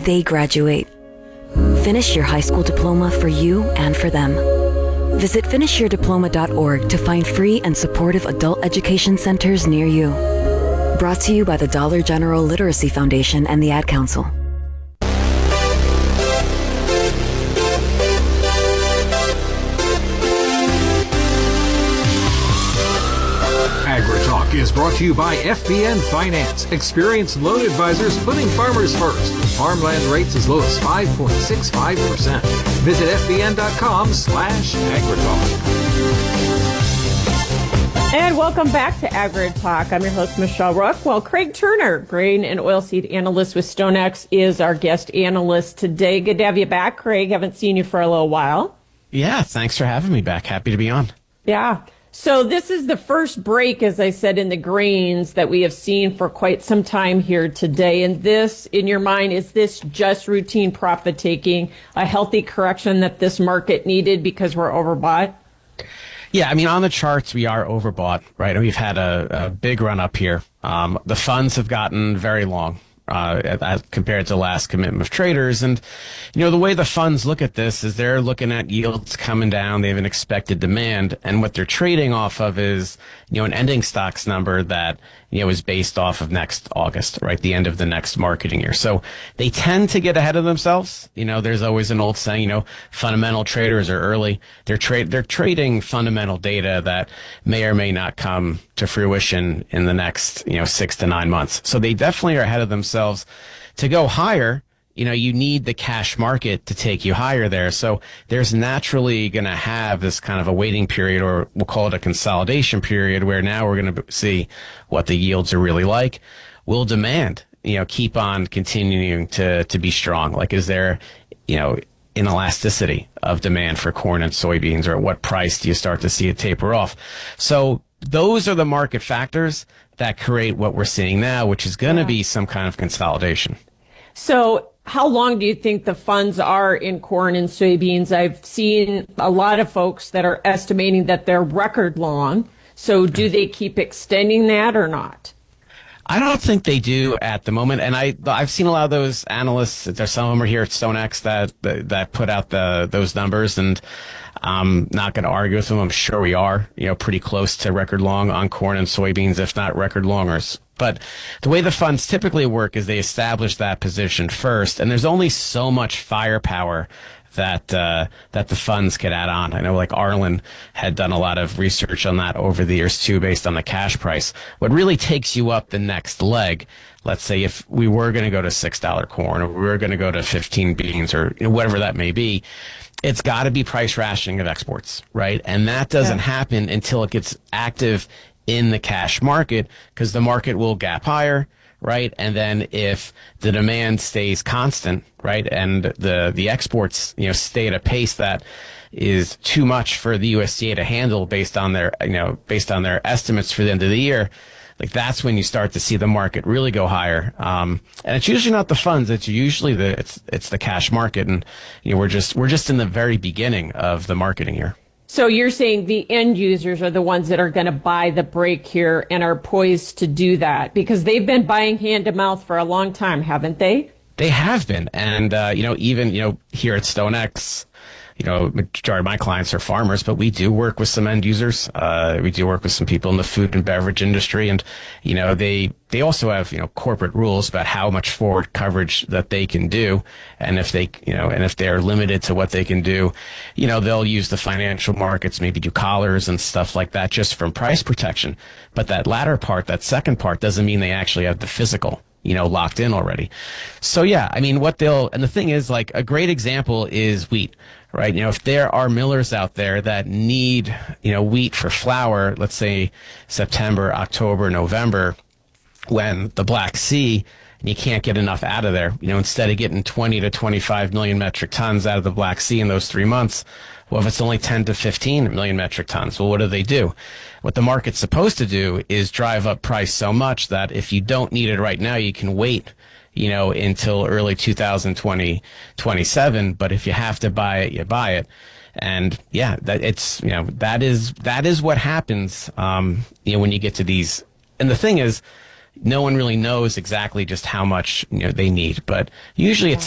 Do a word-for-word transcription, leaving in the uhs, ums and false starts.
they graduate. Finish your high school diploma for you and for them. Visit finish your diploma dot org to find free and supportive adult education centers near you. Brought to you by the Dollar General Literacy Foundation and the Ad Council. AgriTalk is brought to you by F B N Finance. Experienced loan advisors putting farmers first. Farmland rates as low as five point six five percent. Visit F B N dot com slash AgriTalk. And welcome back to AgriTalk. I'm your host, Michelle Rook. Well, Craig Turner, grain and oilseed analyst with StoneX, is our guest analyst today. Good to have you back, Craig. Haven't seen you for a little while. Yeah, thanks for having me back. Happy to be on. Yeah. So this is the first break, as I said, in the grains that we have seen for quite some time here today. And this, in your mind, is this just routine profit taking, a healthy correction that this market needed because we're overbought? Yeah, I mean, on the charts, we are overbought, right? We've had a, a big run up here. Um, the funds have gotten very long. Uh, as compared to last commitment of traders. And, you know, the way the funds look at this is they're looking at yields coming down. They have an expected demand. And what they're trading off of is, you know, an ending stocks number that, you know, is based off of next August, right? The end of the next marketing year. So they tend to get ahead of themselves. You know, there's always an old saying, you know, fundamental traders are early. They're trade, they're trading fundamental data that may or may not come to fruition in the next, you know, six to nine months. So they definitely are ahead of themselves. To go higher, you know, you need the cash market to take you higher there. So there's naturally going to have this kind of a waiting period, or we'll call it a consolidation period, where now we're going to see what the yields are really like. Will demand, you know, keep on continuing to, to be strong? Like, is there, you know, inelasticity of demand for corn and soybeans, or at what price do you start to see it taper off? So those are the market factors that create what we're seeing now, which is going to yeah. be some kind of consolidation. So how long do you think the funds are in corn and soybeans? I've seen a lot of folks that are estimating that they're record long. So do they keep extending that or not? I don't think they do at the moment. And I, I've seen a lot of those analysts. There's some of them are here at StoneX that, that, that put out the, those numbers, and I'm not going to argue with them. I'm sure we are, you know, pretty close to record long on corn and soybeans, if not record longers. But the way the funds typically work is they establish that position first, and there's only so much firepower that uh, that the funds could add on. I know, like, Arlen had done a lot of research on that over the years too, based on the cash price. What really takes you up the next leg, let's say if we were going to go to six dollar corn, or we were going to go to fifteen beans, or, you know, whatever that may be, it's got to be price rationing of exports, right? And that doesn't yeah. happen until it gets active in the cash market, because the market will gap higher, right? And then if the demand stays constant, right, and the the exports, you know, stay at a pace that is too much for the U S D A to handle based on their, you know, based on their estimates for the end of the year, like, that's when you start to see the market really go higher. Um, and it's usually not the funds; it's usually the it's it's the cash market, and, you know, we're just we're just in the very beginning of the marketing year. So you're saying the end users are the ones that are going to buy the break here and are poised to do that, because they've been buying hand to mouth for a long time, haven't they? They have been. And, uh, you know, even, you know, here at StoneX, you know, majority of my clients are farmers, but we do work with some end users. Uh, we do work with some people in the food and beverage industry. And, you know, they, they also have, you know, corporate rules about how much forward coverage that they can do. And if they, you know, and if they're limited to what they can do, you know, they'll use the financial markets, maybe do collars and stuff like that just from price protection. But that latter part, that second part, doesn't mean they actually have the physical, you know, locked in already. So, yeah, I mean, what they'll, and the thing is, like, a great example is wheat, right? You know, if there are millers out there that need, you know, wheat for flour, let's say September, October, November, when the Black Sea, and you can't get enough out of there, you know, instead of getting twenty to twenty-five million metric tons out of the Black Sea in those three months, well, if it's only ten to fifteen million metric tons, well, what do they do? What the market's supposed to do is drive up price so much that if you don't need it right now, you can wait, you know, until early two thousand twenty, twenty-seven. But if you have to buy it, you buy it. And yeah, that it's, you know, that is, that is what happens, um, you know, when you get to these. And the thing is, no one really knows exactly just how much, you know, they need, but usually it's